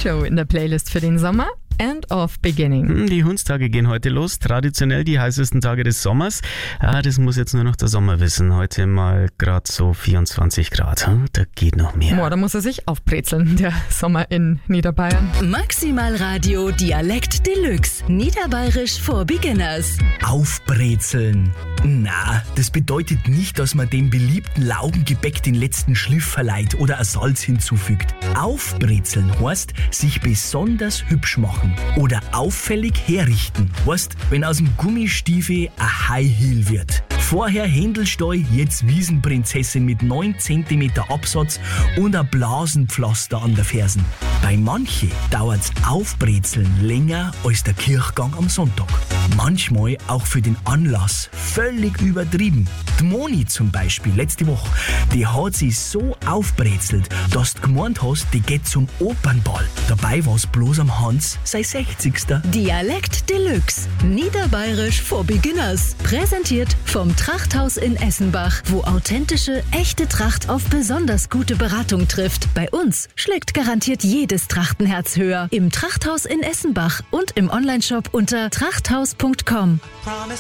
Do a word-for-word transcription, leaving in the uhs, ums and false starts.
Joe in der Playlist für den Sommer. End of Beginning. Die Hundstage gehen heute los. Traditionell die heißesten Tage des Sommers. Ah, das muss jetzt nur noch der Sommer wissen. Heute mal gerade so vierundzwanzig Grad. Da geht noch mehr. Boah, da muss er sich aufbrezeln, der Sommer in Niederbayern. Maximal Radio Dialekt Deluxe. Niederbayerisch for Beginners. Aufbrezeln. Na, das bedeutet nicht, dass man dem beliebten Laugengebäck den letzten Schliff verleiht oder ein Salz hinzufügt. Aufbrezeln heißt, sich besonders hübsch machen oder auffällig herrichten. Heißt, wenn aus dem Gummistiefel ein High Heel wird. Vorher Händelstall, jetzt Wiesenprinzessin mit neun Zentimeter Absatz und ein Blasenpflaster an der Fersen. Bei manchen dauert's Aufbrezeln länger als der Kirchgang am Sonntag. Manchmal auch für den Anlass völlig übertrieben. Die Moni zum Beispiel, letzte Woche, die hat sich so aufbrezelt, dass du gemeint hast, die geht zum Opernball. Dabei war's bloß am Hans sein sechzigster Dialekt Deluxe. Niederbayerisch for Beginners. Präsentiert vom Trachthaus in Essenbach, wo authentische, echte Tracht auf besonders gute Beratung trifft. Bei uns schlägt garantiert jedes Trachtenherz höher. Im Trachthaus in Essenbach und im Onlineshop unter trachthaus punkt com.